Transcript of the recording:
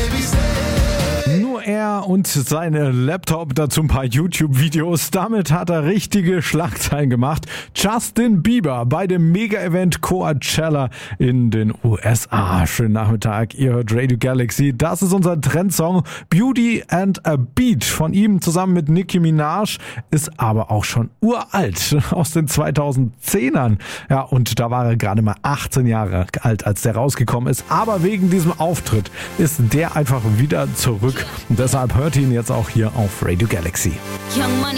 Nur er und seine Laptop, dazu ein paar YouTube-Videos. Damit hat er richtige Schlagzeilen gemacht. Justin Bieber bei dem Mega-Event Coachella in den USA. Schönen Nachmittag, ihr hört Radio Galaxy. Das ist unser Trendsong Beauty and a Beat von ihm zusammen mit Nicki Minaj. Ist aber auch schon uralt, aus den 2010ern. Ja, und da war er gerade mal 18 Jahre alt, als der rausgekommen ist. Aber wegen diesem Auftritt ist der einfach wieder zurück. Und deshalb hört ihn jetzt auch hier auf Radio Galaxy. Young Money.